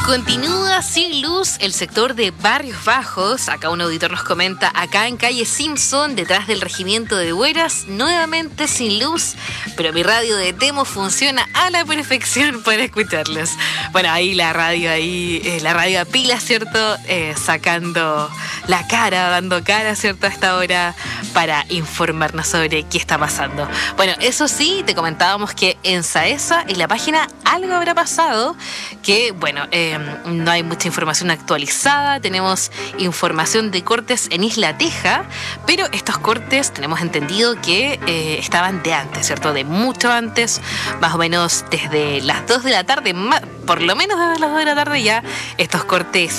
Continúa sin luz el sector de Barrios Bajos. Acá un auditor nos comenta, acá en calle Simpson, detrás del regimiento de Bueras, nuevamente sin luz, pero mi radio de Temo funciona a la perfección para escucharlos. Bueno, ahí la radio a pila, ¿cierto? Sacando la cara, dando cara, ¿cierto? A esta hora para informarnos sobre qué está pasando. Bueno, eso sí, te comentábamos que en Saesa, en la página, algo habrá pasado, que, bueno, no hay mucha información actualizada. Tenemos información de cortes en Isla Teja, pero estos cortes tenemos entendido que estaban de antes, ¿cierto? De mucho antes, más o menos desde las 2 de la tarde, por lo menos desde las 2 de la tarde ya estos cortes